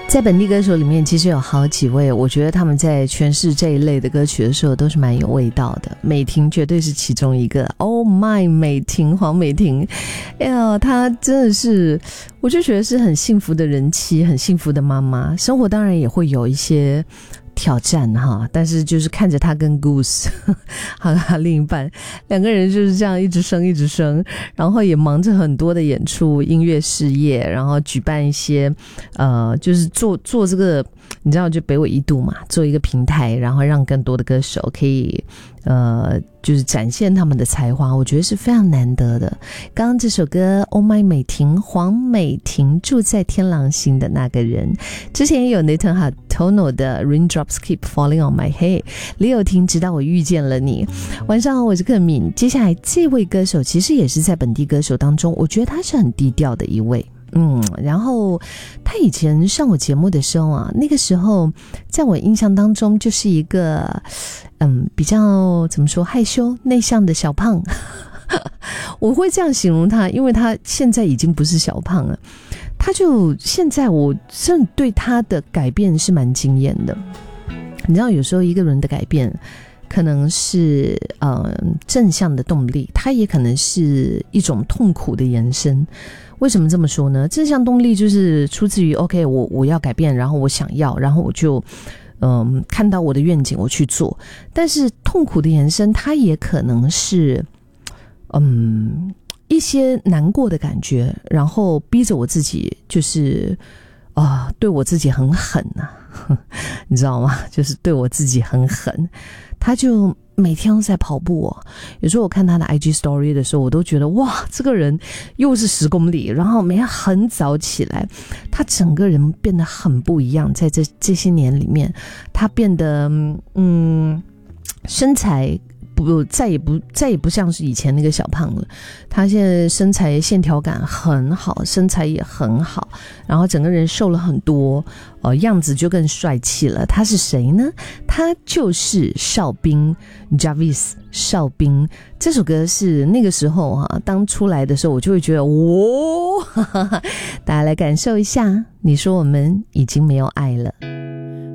在本地歌手里面其实有好几位，我觉得他们在诠释这一类的歌曲的时候都是蛮有味道的。美婷绝对是其中一个。 Oh my 美婷，黄美婷，哎呀，她真的是，我就觉得是很幸福的人妻，很幸福的妈妈。生活当然也会有一些挑战哈，但是就是看着他跟 Goose 还有他另一半两个人就是这样一直生，然后也忙着很多的演出音乐事业，然后举办一些就是做这个，你知道就北纬一度嘛，做一个平台，然后让更多的歌手可以就是展现他们的才华，我觉得是非常难得的。刚刚这首歌 Oh my 美婷，黄美婷，住在天狼星的那个人，之前也有 Nathan Hartono 的 Raindrops Keep Falling on My Head， 李友廷直到我遇见了你。晚上好，我是克敏。接下来这位歌手其实也是在本地歌手当中，我觉得他是很低调的一位。然后他以前上我节目的时候啊，那个时候在我印象当中就是一个比较怎么说害羞内向的小胖我会这样形容他，因为他现在已经不是小胖了，他就现在我真的对他的改变是蛮惊艳的。你知道有时候一个人的改变可能是正向的动力，它也可能是一种痛苦的延伸。为什么这么说呢？正向动力就是出自于 OK 我要改变，然后我想要，然后我就看到我的愿景我去做。但是痛苦的延伸它也可能是一些难过的感觉，然后逼着我自己就是对我自己很狠啊你知道吗？就是对我自己很狠。他就每天都在跑步有时候我看他的 IG story 的时候，我都觉得哇，这个人又是10公里，然后每天很早起来，他整个人变得很不一样。在这些年里面，他变得身材再也不像是以前那个小胖了，他现在身材线条感很好，身材也很好，然后整个人瘦了很多，样子就更帅气了。他是谁呢？他就是邵兵 Jarvis 邵兵。这首歌是那个时候当出来的时候，我就会觉得大家来感受一下。你说我们已经没有爱了。